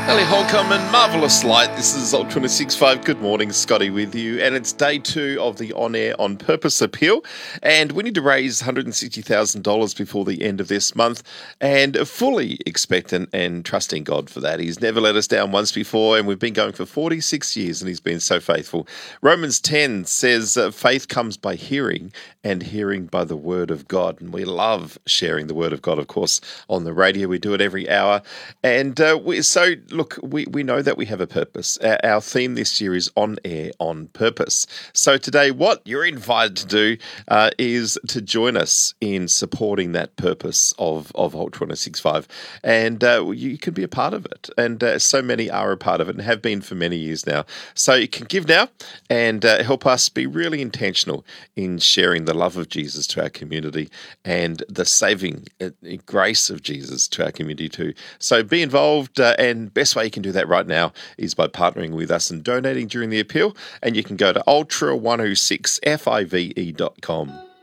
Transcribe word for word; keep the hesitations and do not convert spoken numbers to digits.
Ellie Holcomb and Marvellous Light. This is Alt twenty-six point five. Good morning, Scotty with you. And it's day two of the On Air On Purpose appeal. And we need to raise one hundred sixty thousand dollars before the end of this month. And fully expectant and trusting God for that. He's never let us down once before. And we've been going for forty-six years and he's been so faithful. Romans ten says uh, faith comes by hearing and hearing by the word of God. And we love sharing the word of God, of course, on the radio. We do it every hour. And uh, we, so... Look, we, we know that we have a purpose. Our, our theme this year is On Air On Purpose. So today, what you're invited to do uh, is to join us in supporting that purpose of, of Alt twenty-six point five. And uh, you can be a part of it. And uh, so many are a part of it and have been for many years now. So you can give now and uh, help us be really intentional in sharing the love of Jesus to our community and the saving uh, grace of Jesus to our community too. So be involved uh, and best way you can do that right now is by partnering with us and donating during the appeal. And you can go to ultra one oh six five e dot com.